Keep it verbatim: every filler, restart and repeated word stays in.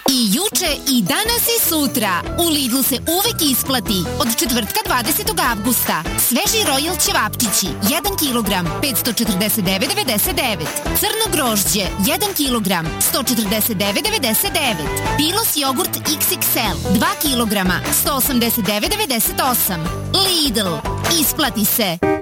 I juče, i danas i sutra. U Lidlu se uvek isplati. Od četvrtka dvadesetog avgusta. Sveži Royal ćevapčići, jedan kilogram, petsto četrdeset devet devedeset devet. Crno grožđe, jedan kilogram, sto četrdeset devet devedeset devet. Pilos jogurt iks iks el, dva kilograma, sto osamdeset devet devedeset osam. Lidl, isplati se.